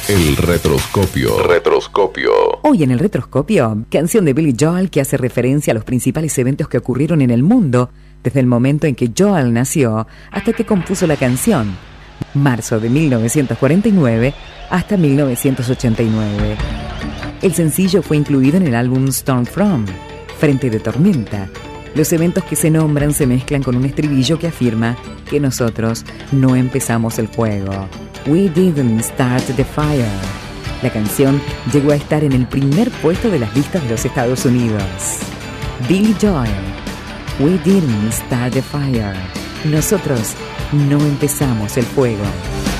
El retroscopio. Retroscopio. Hoy en el retroscopio, canción de Billy Joel que hace referencia a los principales eventos que ocurrieron en el mundo desde el momento en que Joel nació hasta que compuso la canción, marzo de 1949 hasta 1989. El sencillo fue incluido en el álbum Stormfront, Frente de Tormenta. Los eventos que se nombran se mezclan con un estribillo que afirma que nosotros no empezamos el fuego. We didn't start the fire. La canción llegó a estar en el primer puesto de las listas de los Estados Unidos. Billy Joel, We didn't start the fire. Nosotros no empezamos el fuego.